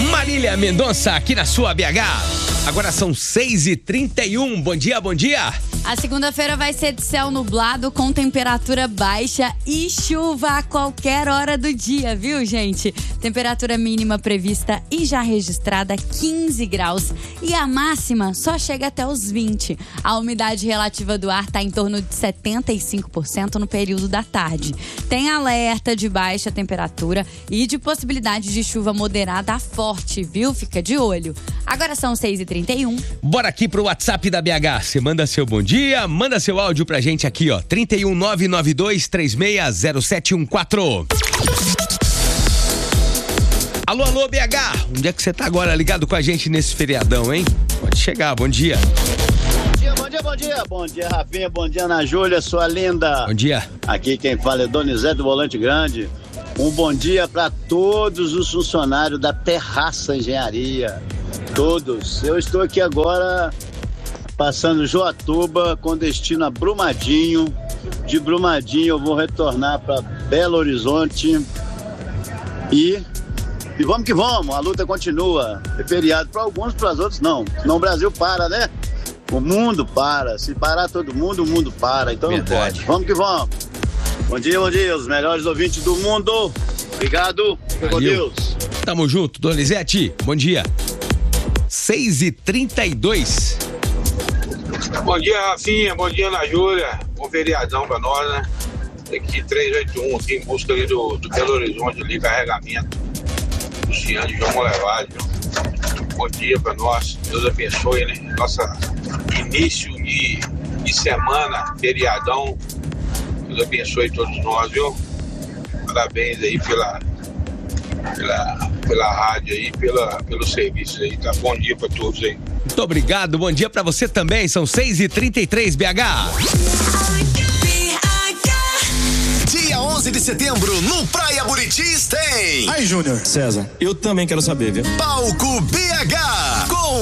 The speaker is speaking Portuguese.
Marília Mendonça aqui na sua BH. Agora são 6h31. Bom dia, bom dia. A segunda-feira vai ser de céu nublado com temperatura baixa e chuva a qualquer hora do dia, viu, gente? Temperatura mínima prevista e já registrada 15 graus. E a máxima só chega até os 20. A umidade relativa do ar está em torno de 75% no período da tarde. Tem alerta de baixa temperatura e de possibilidade de chuva moderada a forte, viu? Fica de olho. Agora são 6h31. Bora aqui pro WhatsApp da BH. Você manda seu bom dia, manda seu áudio pra gente aqui, ó. 31992360714. Alô, alô, BH. Onde é que você tá agora ligado com a gente nesse feriadão, hein? Pode chegar, bom dia. Bom dia. Bom dia, Rafinha. Bom dia, Ana Júlia, sua linda. Bom dia. Aqui quem fala é Donizete do Volante Grande. Um bom dia para todos os funcionários da Terraça Engenharia. Todos. Eu estou aqui agora passando Joatuba com destino a Brumadinho. De Brumadinho eu vou retornar para Belo Horizonte. E vamos que vamos, a luta continua. É feriado para alguns, para os outros não. Senão o Brasil para, né? O mundo para. Se parar todo mundo, o mundo para. Então Verdade. Não pode. Vamos que vamos. Bom dia, os melhores ouvintes do mundo. Obrigado. Fique com Deus. Tamo junto, Donizete. Bom dia. 6h32. Bom dia, Rafinha. Bom dia, Ana Júlia. Bom feriadão pra nós, né? Aqui 381, aqui em busca ali do Belo Horizonte, ali, carregamento. Luciano de João Molevade. Bom dia pra nós. Deus abençoe, né? Nossa início de semana, feriadão. Deus abençoe todos nós, viu? Parabéns aí pela rádio aí, pelo serviço aí, tá? Bom dia pra todos aí. Muito obrigado, bom dia pra você também. São 6h33, BH. Dia 11 de setembro, no Praia Buritis tem. Aí, Júnior. César, eu também quero saber, viu? Palco BH, com